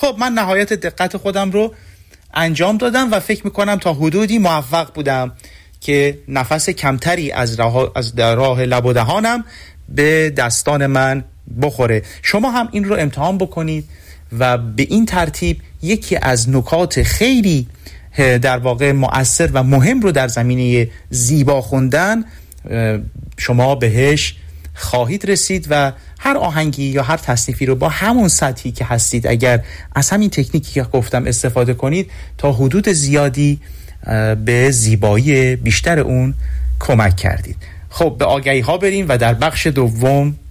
خب من نهایت دقت خودم رو انجام دادم و فکر میکنم تا حدودی موفق بودم که نفس کمتری از راه لب و دهانم به دستان من بخوره. شما هم این رو امتحان بکنید و به این ترتیب یکی از نکات خیلی در واقع مؤثر و مهم رو در زمینه زیبا خوندن شما بهش خواهید رسید و هر آهنگی یا هر تصنیفی رو با همون سطحی که هستید اگر از همین تکنیکی که گفتم استفاده کنید تا حدود زیادی به زیبایی بیشتر اون کمک کردید. خب به آگهی ها بریم و در بخش دوم